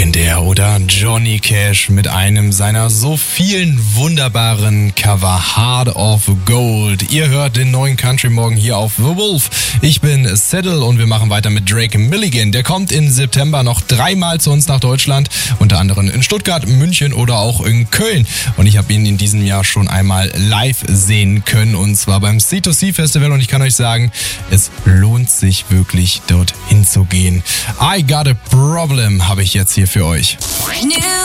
legendär, oder? Johnny Cash mit einem seiner so vielen wunderbaren Cover, Heart of Gold. Ihr hört den neuen Country Morgen hier auf The Wolf. Ich bin Saddle und wir machen weiter mit Drake Milligan. Der kommt im September noch 3-mal zu uns nach Deutschland, unter anderem in Stuttgart, München oder auch in Köln. Und ich habe ihn in diesem Jahr schon einmal live sehen können, und zwar beim C2C Festival, und ich kann euch sagen, es lohnt sich wirklich, dorthin zu gehen. I Got a Problem habe ich jetzt hier für euch.